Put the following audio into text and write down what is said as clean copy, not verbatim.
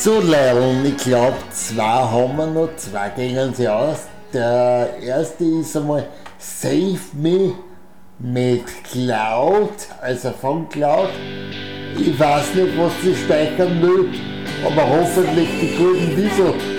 So Leil'n, ich glaube, zwei haben wir noch, zwei gehen sie aus. Der erste ist einmal Save Me mit Cloud, also von Cloud. Ich weiß nicht, was sie speichern will, aber hoffentlich die guten Diesel.